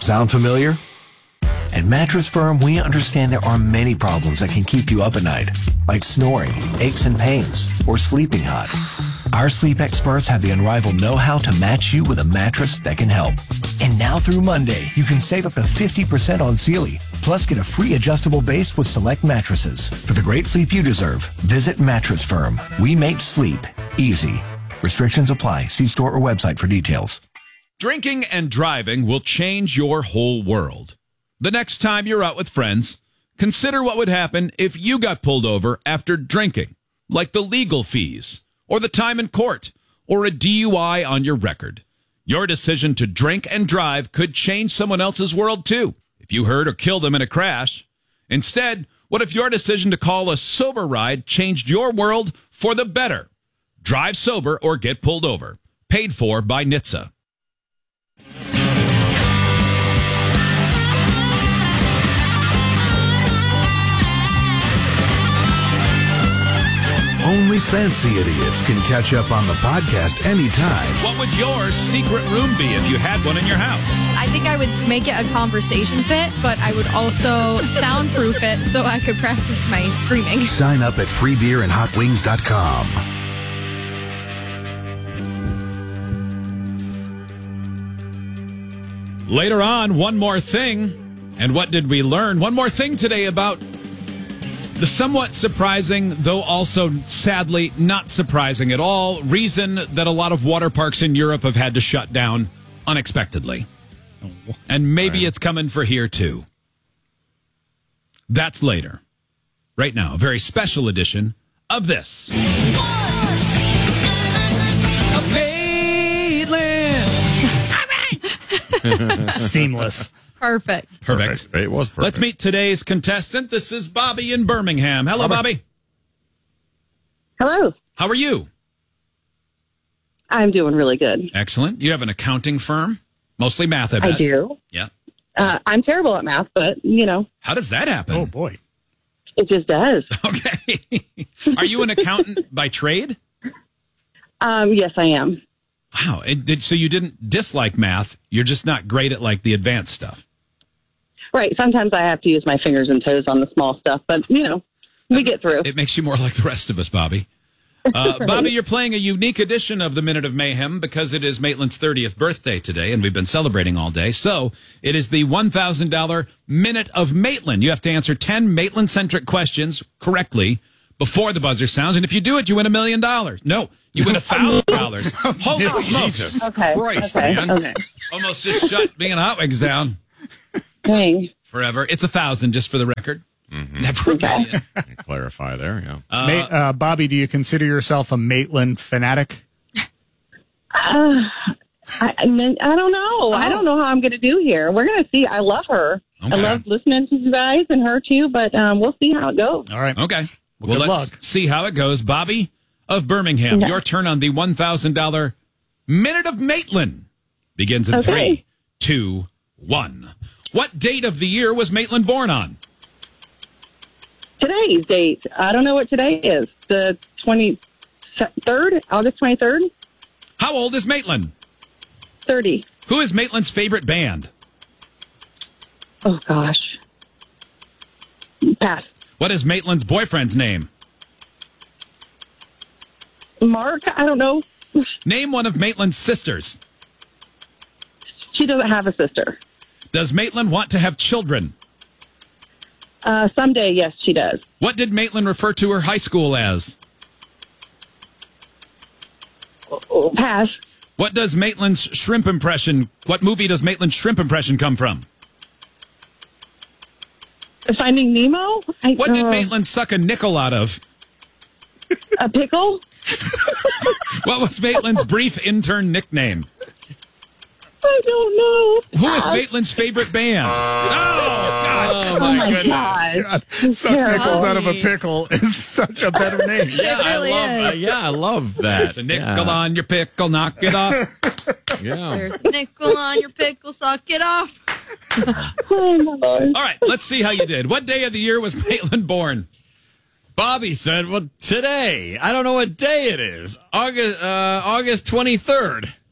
Sound familiar? At Mattress Firm, we understand there are many problems that can keep you up at night, like snoring, aches and pains, or sleeping hot. Our sleep experts have the unrivaled know-how to match you with a mattress that can help. And now through Monday, you can save up to 50% on Sealy, plus get a free adjustable base with select mattresses. For the great sleep you deserve, visit Mattress Firm. We make sleep easy. Restrictions apply. See store or website for details. Drinking and driving will change your whole world. The next time you're out with friends, consider what would happen if you got pulled over after drinking, like the legal fees, or the time in court, or a DUI on your record. Your decision to drink and drive could change someone else's world, too, if you hurt or kill them in a crash. Instead, what if your decision to call a sober ride changed your world for the better? Drive sober or get pulled over. Paid for by NHTSA. Only fancy idiots can catch up on the podcast anytime. What would your secret room be if you had one in your house? I think I would make it a conversation pit, but I would also soundproof it so I could practice my screaming. Sign up at freebeerandhotwings.com. Later on, one more thing. And what did we learn? One more thing today about the somewhat surprising, though also sadly not surprising at all, reason that a lot of water parks in Europe have had to shut down unexpectedly. And maybe it's coming for here, too. That's later. Right now, a very special edition of this. Seamless. Perfect. It was perfect. Let's meet today's contestant. This is Bobby in Birmingham. Hello, Bobby. Hello. How are you? I'm doing really good. Excellent. You have an accounting firm? Mostly math, I bet. I do. Yeah. I'm terrible at math, but, you know. How does that happen? Oh, boy. It just does. Okay. Are you an accountant by trade? Yes, I am. Wow. So you didn't dislike math. You're just not great at, like, the advanced stuff. Right. Sometimes I have to use my fingers and toes on the small stuff, but, you know, we get through. It makes you more like the rest of us, Bobby. Bobby, you're playing a unique edition of the Minute of Mayhem because it is Maitland's 30th birthday today, and we've been celebrating all day. So it is the $1,000 Minute of Maitland. You have to answer 10 Maitland-centric questions correctly before the buzzer sounds, and if you do it, you win $1 million. No, you win $1,000. Holy Jesus Okay. Christ, Okay. man. Okay. Almost just shut being Hot Wings down Dang. forever. It's $1,000, just for the record. Never $1 million. Clarify there, yeah. Bobby, do you consider yourself a Maitland fanatic? I don't know. I don't know how I'm going to do here. We're going to see. I love her. Okay. I love listening to you guys and her too, but we'll see how it goes. All right. Okay. Well, good let's luck. see how it goes. Bobby of Birmingham, Yeah. your turn on the $1,000 Minute of Maitland begins in Okay. 3, 2, 1. What date of the year was Maitland born on? Today's date. I don't know what today is. The 23rd? August 23rd? How old is Maitland? 30. Who is Maitland's favorite band? Oh, gosh. Pass. What is Maitland's boyfriend's name? Mark? I don't know. Name one of Maitland's sisters. She doesn't have a sister. Does Maitland want to have children? Someday, yes, she does. What did Maitland refer to her high school as? Pass. What does Maitland's shrimp impression, what movie does Maitland's shrimp impression come from? Finding Nemo? What did Maitland suck a nickel out of? A pickle? What was Maitland's brief intern nickname? I don't know. Who is Maitland's favorite band? Oh, Oh, my God. Suck nickels out of a pickle is such a better name. Yeah, really I love that. There's a nickel on your pickle, knock it off. Yeah. There's a nickel on your pickle, suck it off. Oh, my Lord. All right, let's see how you did. What day of the year was Maitland born? Bobby said, well, today. I don't know what day it is. August 23rd.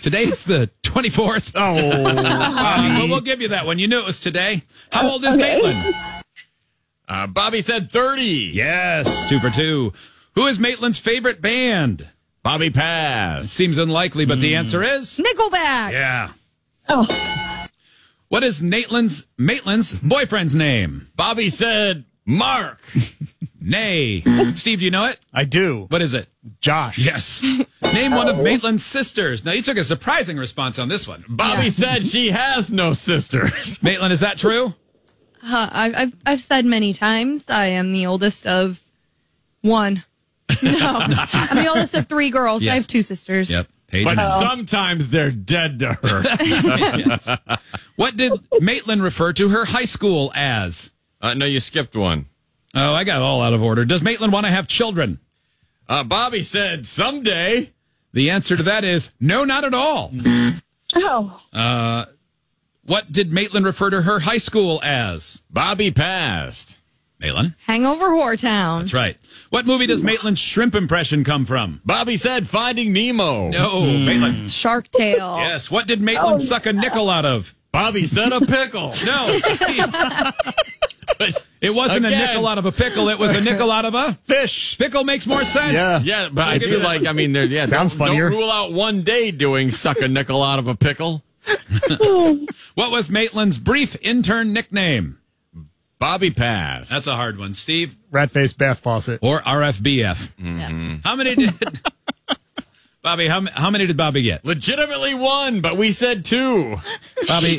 Today's the 24th. Oh, But we'll give you that one. You knew it was today. How old is Maitland? Bobby said 30. Yes, 2 for 2. Who is Maitland's favorite band? Bobby passed. Seems unlikely, but the answer is Nickelback. yeah. Oh, What is Maitland's boyfriend's name? Bobby said Mark. Nay. Steve, do you know it? I do. What is it? Josh. Yes. Name one of Maitland's sisters. Now, you took a surprising response on this one. Bobby said she has no sisters. Maitland, is that true? I've said many times I am the oldest of one. No, I'm the oldest of 3 girls. Yes. I have 2 sisters. Yep. Paige But and- sometimes they're dead to her. Yes. What did Maitland refer to her high school as? No, you skipped one. Oh, I got it all out of order. Does Maitland want to have children? Bobby said someday. The answer to that is no, not at all. oh. What did Maitland refer to her high school as? Bobby passed. Maitland? Hangover Whoretown. That's right. What movie does Maitland's shrimp impression come from? Bobby said Finding Nemo. No, Maitland. Shark Tale. Yes. What did Maitland suck a nickel out of? Bobby said a pickle. No, Steve. It wasn't Again. a nickel out of a pickle. It was a nickel out of a Fish. pickle. Makes more sense. Yeah. Yeah, but I give do you that. like, I mean, there, Sounds don't funnier. rule out one day doing suck a nickel out of a pickle. What was Maitland's brief intern nickname? Bobby passed. That's a hard one. Steve? Rat-faced bath faucet. Or RFBF? Yeah. How many did... Bobby, how many did Bobby get? Legitimately one, but we said 2. Bobby...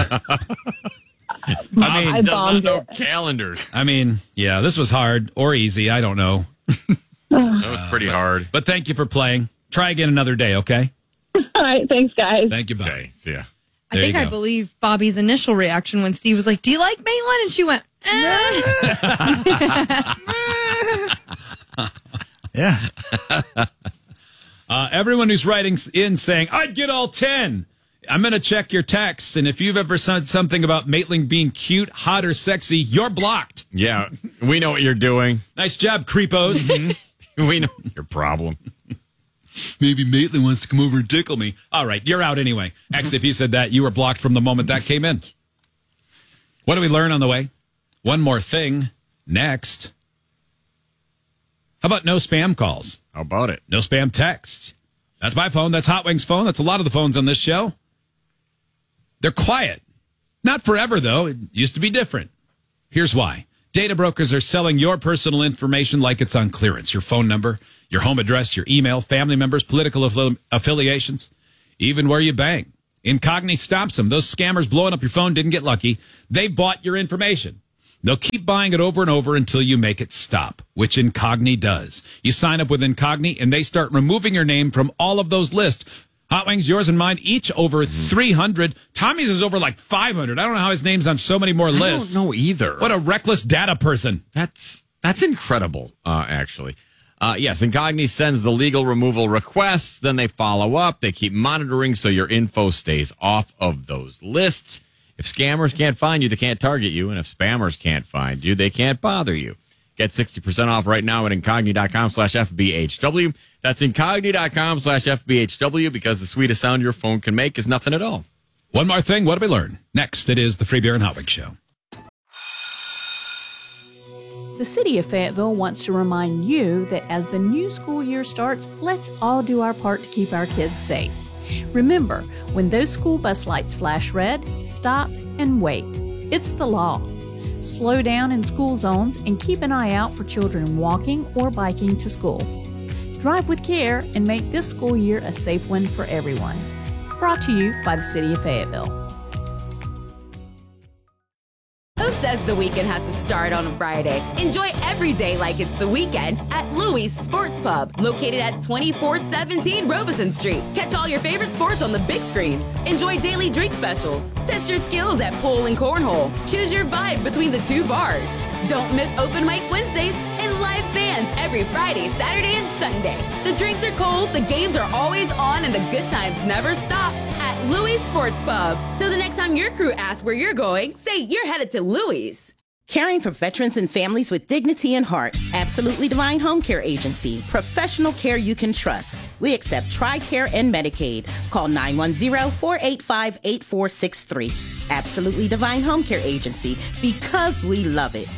I bombed no it. calendars. I mean, yeah, this was hard or easy. I don't know. That was pretty hard. But thank you for playing. Try again another day, okay? All right, thanks, guys. Thank you, Bobby. Okay, see ya. I There think you I go. believe Bobby's initial reaction when Steve was like, "Do you like Maitland?" And she went, Yeah. Everyone who's writing in saying, I'd get all 10. I'm going to check your text. And if you've ever said something about Maitland being cute, hot, or sexy, you're blocked. Yeah, we know what you're doing. Nice job, creepos. We know your problem. Maybe Maitland wants to come over and tickle me. All right, you're out anyway. Actually, if you said that, you were blocked from the moment that came in. What do we learn on the way? One more thing. Next. How about no spam calls? How about it? No spam texts. That's my phone. That's Hot Wings' phone. That's a lot of the phones on this show. They're quiet. Not forever, though. It used to be different. Here's why. Data brokers are selling your personal information like it's on clearance. Your phone number, your home address, your email, family members, political affiliations, even where you bank. Incogni stops them. Those scammers blowing up your phone didn't get lucky. They bought your information. They'll keep buying it over and over until you make it stop, which Incogni does. You sign up with Incogni, and they start removing your name from all of those lists. Hot Wings, yours and mine, each over 300. Tommy's is over like 500. I don't know how his name's on so many more lists. I don't know either. What a reckless data person. That's incredible, actually. Yes, Incogni sends the legal removal requests, then they follow up. They keep monitoring so your info stays off of those lists. If scammers can't find you, they can't target you. And if spammers can't find you, they can't bother you. Get 60% off right now at incogni.com/FBHW. That's incogni.com/FBHW because the sweetest sound your phone can make is nothing at all. One more thing. What did we learn? Next, it is the Free Beer and Hot Wings Show. The City of Fayetteville wants to remind you that as the new school year starts, let's all do our part to keep our kids safe. Remember, when those school bus lights flash red, stop and wait. It's the law. Slow down in school zones and keep an eye out for children walking or biking to school. Drive with care and make this school year a safe one for everyone. Brought to you by the City of Fayetteville. Who says the weekend has to start on a Friday? Enjoy every day like it's the weekend at Louis Sports Pub, located at 2417 Robeson Street. Catch all your favorite sports on the big screens. Enjoy daily drink specials. Test your skills at pool and cornhole. Choose your vibe between the 2 bars. Don't miss open mic Wednesdays and live bands every Friday, Saturday, and Sunday. The drinks are cold, the games are always on, and the good times never stop at Louis Sports Pub. So the next time your crew asks where you're going, say you're headed to Louis. Caring for veterans and families with dignity and heart. Absolutely Divine Home Care Agency. Professional care you can trust. We accept TRICARE and Medicaid. Call 910-485-8463. Absolutely Divine Home Care Agency, because we love it.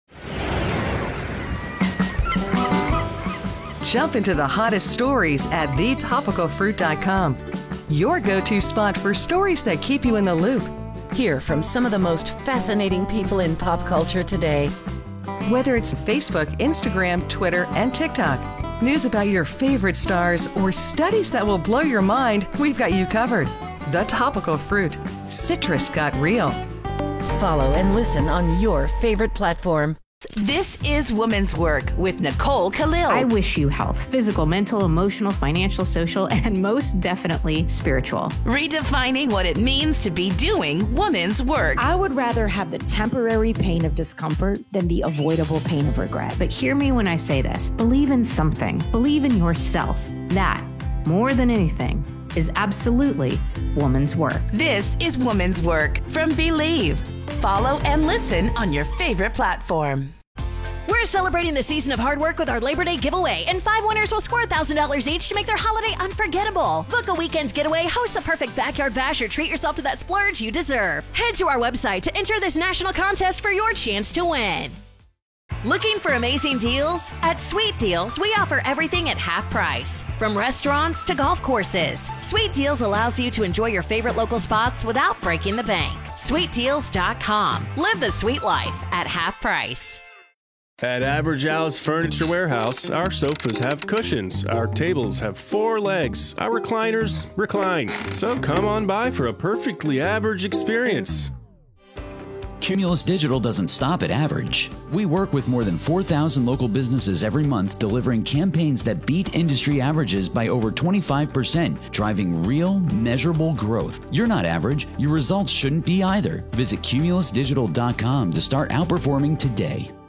Jump into the hottest stories at thetopicalfruit.com. Your go-to spot for stories that keep you in the loop. Hear from some of the most fascinating people in pop culture today. Whether it's Facebook, Instagram, Twitter, and TikTok, news about your favorite stars, or studies that will blow your mind, we've got you covered. The Topical Fruit. Citrus got real. Follow and listen on your favorite platform. This is Women's Work with Nicole Khalil. I wish you health, physical, mental, emotional, financial, social, and most definitely spiritual. Redefining what it means to be doing women's work. I would rather have the temporary pain of discomfort than the avoidable pain of regret. But hear me when I say this. Believe in something. Believe in yourself. That, more than anything, is absolutely woman's work. This is Women's Work from Believe. Follow and listen on your favorite platform. We're celebrating the season of hard work with our Labor Day giveaway, and 5 winners will score $1,000 each to make their holiday unforgettable. Book a weekend getaway, host the perfect backyard bash, or treat yourself to that splurge you deserve. Head to our website to enter this national contest for your chance to win. Looking for amazing deals? At Sweet Deals, we offer everything at half price. From restaurants to golf courses, Sweet Deals allows you to enjoy your favorite local spots without breaking the bank. SweetDeals.com. Live the sweet life at half price. At Average Al's Furniture Warehouse, our sofas have cushions, our tables have 4 legs, our recliners recline. So come on by for a perfectly average experience. Cumulus Digital doesn't stop at average. We work with more than 4,000 local businesses every month, delivering campaigns that beat industry averages by over 25%, driving real, measurable growth. You're not average. Your results shouldn't be either. Visit cumulusdigital.com to start outperforming today.